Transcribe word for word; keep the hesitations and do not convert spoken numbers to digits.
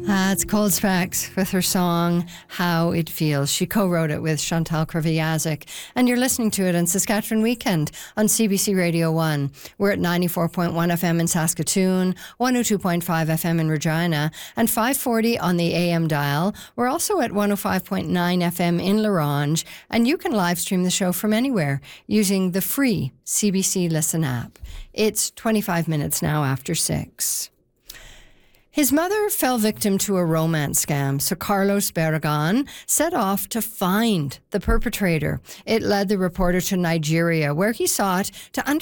Uh, it's Cold Specs with her song How It Feels. She co-wrote it with Chantal Kreviazek. And you're listening to it on Saskatchewan Weekend on C B C Radio one. We're at ninety-four point one F M in Saskatoon, one oh two point five F M in Regina, and five forty on the A M dial. We're also at one oh five point nine F M in La Ronge, and you can live stream the show from anywhere using the free C B C Listen app. It's twenty-five minutes now after six. His mother fell victim to a romance scam, so Carlos Barragan set off to find the perpetrator. It led the reporter to Nigeria, where he sought to understand